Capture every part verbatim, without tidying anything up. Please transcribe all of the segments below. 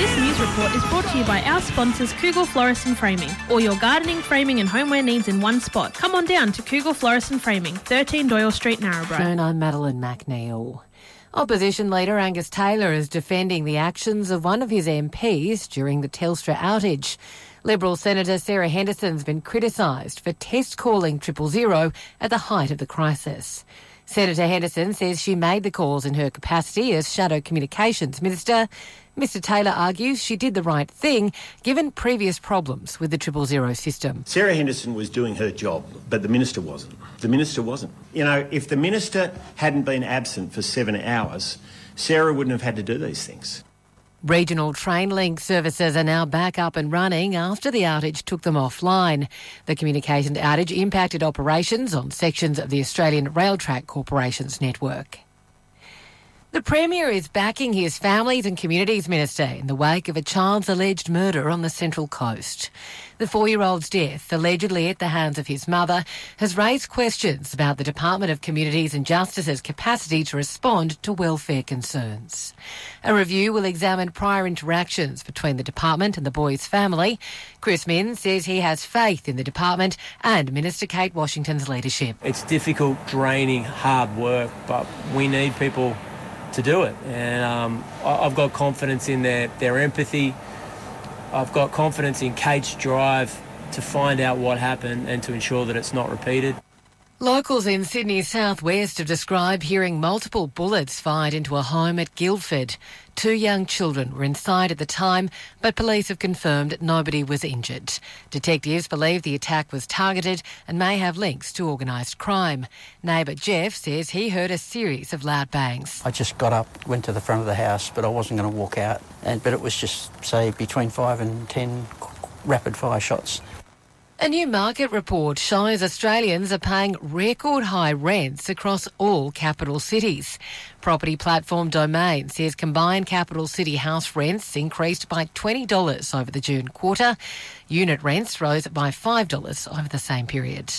This news report is brought to you by our sponsors Cougal Florist and Framing. All your gardening, framing and homeware needs in one spot. Come on down to Cougal Florist and Framing, thirteen Doyle Street, Narrabri. And I'm Madeline McNeil. Opposition leader Angus Taylor is defending the actions of one of his M Ps during the Telstra outage. Liberal Senator Sarah Henderson's been criticised for test calling triple zero at the height of the crisis. Senator Henderson says she made the calls in her capacity as Shadow Communications Minister. Mister Taylor argues she did the right thing given previous problems with the triple zero system. Sarah Henderson was doing her job, but the Minister wasn't. The Minister wasn't. You know, if the Minister hadn't been absent for seven hours, Sarah wouldn't have had to do these things. Regional Trainlink services are now back up and running after the outage took them offline. The communications outage impacted operations on sections of the Australian Railtrack Corporation's network. The Premier is backing his Families and Communities Minister in the wake of a child's alleged murder on the Central Coast. The four-year-old's death, allegedly at the hands of his mother, has raised questions about the Department of Communities and Justice's capacity to respond to welfare concerns. A review will examine prior interactions between the department and the boy's family. Chris Minns says he has faith in the department and Minister Kate Washington's leadership. It's difficult, draining, hard work, but we need people to do it, and um, I've got confidence in their, their empathy. I've got confidence in Kate's drive to find out what happened and to ensure that it's not repeated. Locals in Sydney's southwest have described hearing multiple bullets fired into a home at Guildford. Two young children were inside at the time, but police have confirmed nobody was injured. Detectives believe the attack was targeted and may have links to organised crime. Neighbour Jeff says he heard a series of loud bangs. I just got up, went to the front of the house, but I wasn't going to walk out. And but it was just, say, between five and ten rapid-fire shots. A new market report shows Australians are paying record high rents across all capital cities. Property platform Domain says combined capital city house rents increased by twenty dollars over the June quarter. Unit rents rose by five dollars over the same period.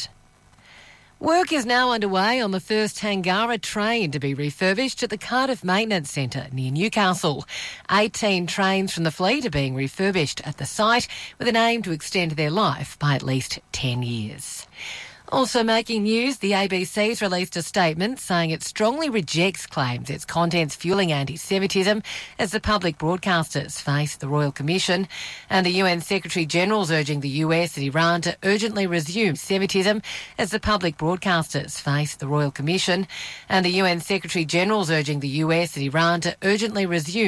Work is now underway on the first Tangara train to be refurbished at the Cardiff Maintenance Centre near Newcastle. eighteen trains from the fleet are being refurbished at the site with an aim to extend their life by at least ten years. Also making news, the A B C's released a statement saying it strongly rejects claims its content's fuelling anti-Semitism as the public broadcasters face the Royal Commission. And the U N Secretary-General's urging the U S and Iran to urgently resume Semitism as the public broadcasters face the Royal Commission. And the U N Secretary-General's urging the U S and Iran to urgently resume